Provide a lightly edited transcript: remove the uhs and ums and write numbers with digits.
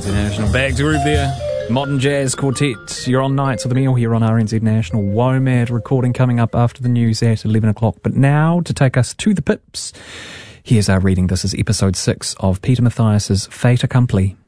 RNZ National. Bags Groove there. Modern Jazz Quartet. You're on Nights of the Meal here on RNZ National. WOMAD recording coming up after the news at 11 o'clock. But now, to take us to the pips, here's our reading. This is episode 6 of Peter Mathias's Fait Accompli.